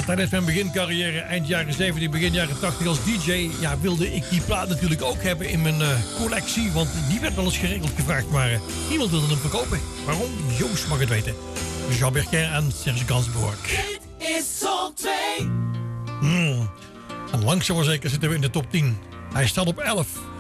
Tijdens mijn begincarrière, eind jaren 70, begin jaren 80 als DJ... ja, wilde ik die plaat natuurlijk ook hebben in mijn collectie. Want die werd wel eens geregeld gevraagd, maar niemand wilde hem verkopen. Waarom? Joost mag het weten. Jean Berquin en Serge Gainsbourg. Dit is Soul 2. En langzaam maar zeker zitten we in de top 10. Hij staat op 11.